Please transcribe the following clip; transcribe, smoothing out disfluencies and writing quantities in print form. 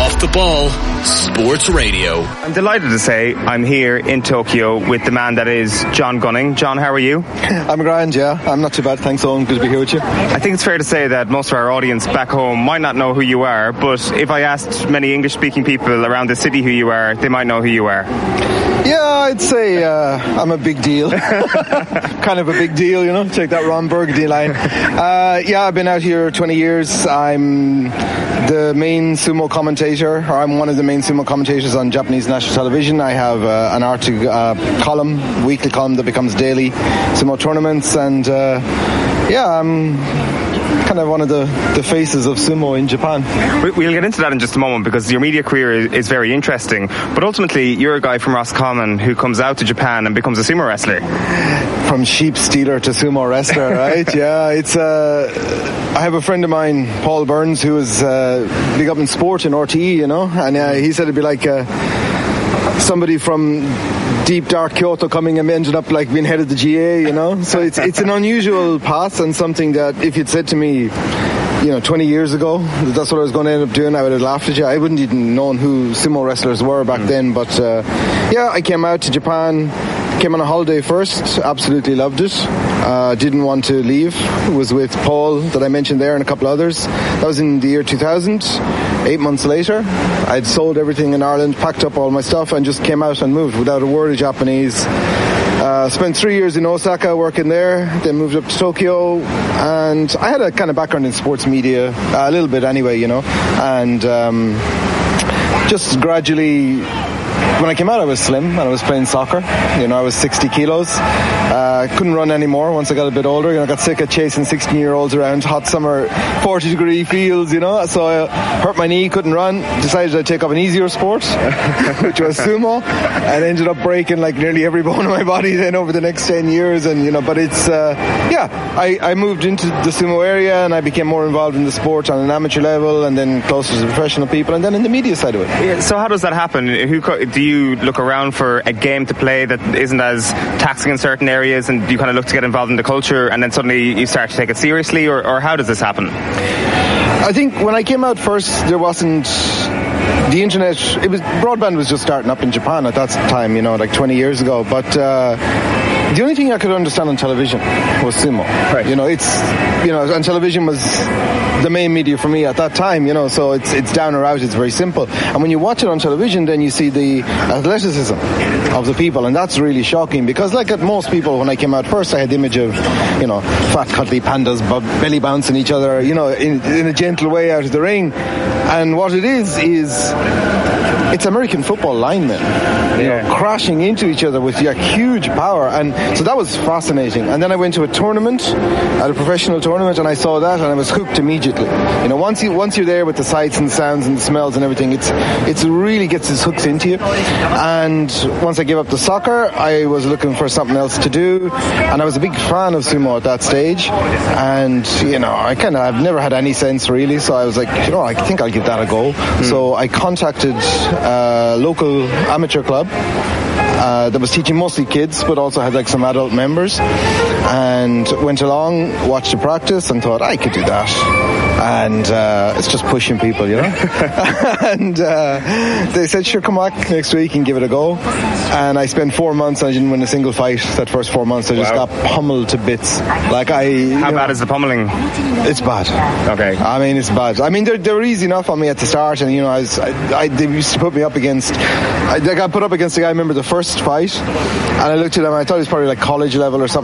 Off the Ball Sports Radio. I'm delighted to say I'm here in Tokyo with the man that is John Gunning. John, how are you? I'm grand, yeah. I'm not too bad, thanks, Owen. Good to be here with you. I think it's fair to say that most of our audience back home might not know who you are, but if I asked many English-speaking people around the city who you are, they might know who you are. Yeah, I'd say I'm a big deal. Kind of a big deal, you know. Take that Ron Burgundy line. Yeah, I've been out here 20 years. I'm the main sumo commentator, or I'm one of the main sumo commentators on Japanese national television. I have an Arctic column, weekly column that becomes daily sumo tournaments, and yeah, I'm kind of one of the faces of sumo in Japan. We'll get into that in just a moment because your media career is very interesting, but ultimately you're a guy from Roscommon who comes out to Japan and becomes a sumo wrestler. From sheep stealer to sumo wrestler, right? Yeah, it's I have a friend of mine, Paul Burns, who is big up in sport in RTE, you know, and he said it'd be like somebody from deep dark Kyoto coming and ended up like being head of the GA, you know. So it's an unusual path, and something that if you'd said to me, you know, 20 years ago that's what I was going to end up doing, I would have laughed at you. I wouldn't even known who sumo wrestlers were back then. But yeah, I came out to Japan, came on a holiday first, absolutely loved it. Didn't want to leave. Was with Paul that I mentioned there and a couple others. That was in the year 2000. 8 months later, I'd sold everything in Ireland, packed up all my stuff and just came out and moved without a word of Japanese. Spent 3 years in Osaka working there, then moved up to Tokyo, and I had a kind of background in sports media, a little bit anyway, you know, and just gradually, when I came out I was slim and I was playing soccer, you know, I was 60 kilos. Couldn't run anymore once I got a bit older, you know, I got sick of chasing 16-year-olds around hot summer 40-degree fields, you know, so I hurt my knee, couldn't run, decided I'd take up an easier sport, which was sumo, and ended up breaking like nearly every bone in my body then over the next 10 years, and you know, but it's, yeah, I moved into the sumo area and I became more involved in the sport on an amateur level and then closer to professional people and then in the media side of it. Yeah, so how does that happen? Do you look around for a game to play that isn't as taxing in certain areas and you kind of look to get involved in the culture and then suddenly you start to take it seriously, or how does this happen? I think when I came out first, there wasn't the internet. Broadband was just starting up in Japan at that time, you know, like 20 years ago, but the only thing I could understand on television was sumo. Right. You know, it's, you know, and television was the main media for me at that time, you know, so it's down or out, it's very simple. And when you watch it on television, then you see the athleticism of the people, and that's really shocking because, like at most people, when I came out first, I had the image of, you know, fat, cuddly pandas belly bouncing each other, you know, in a gentle way out of the ring. And what it is it's American football linemen, you know, crashing into each other with huge power, and so that was fascinating. And then I went to a tournament, at a professional tournament, and I saw that, and I was hooked immediately. You know, once you're there with the sights and sounds and the smells and everything, it's really gets its hooks into you. And once I gave up the soccer, I was looking for something else to do, and I was a big fan of sumo at that stage. And you know, I've never had any sense really, so I was like, you know, I think I'll give that a go. So I contacted local amateur club that was teaching mostly kids but also had like some adult members, and went along, watched the practice and thought I could do that, and it's just pushing people, you know. And they said sure, come back next week and give it a go, and I spent 4 months and I didn't win a single fight that first 4 months. I just got pummeled to bits. Like How bad is the pummeling? It's bad. Okay. I mean, it's bad. I mean, they were easy enough on me at the start, and you know, they used to put me up against. I got put up against a guy. I remember the first fight, and I looked at him. I thought he was probably like college level or something.